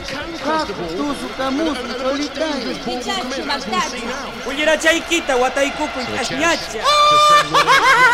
Tusu kamusu solitario. Pichachi, Magdachi. Ullira chaykita wataykukuy ashñacha.